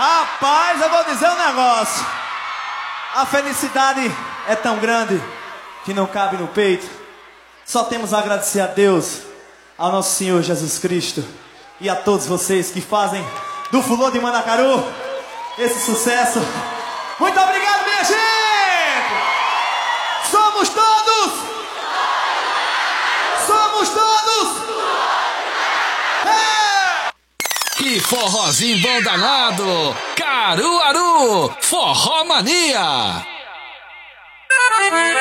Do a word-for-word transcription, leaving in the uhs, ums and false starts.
Rapaz, eu vou dizer um negócio. A felicidade é tão grande que não cabe no peito. Só temos a agradecer a Deus, ao nosso Senhor Jesus Cristo e a todos vocês que fazem do Fulô de Mandacaru esse sucesso. Muito obrigado, minha gente! Somos todos! Somos todos! É! Que forrozinho bom danado! Caruaru! Forró Mania!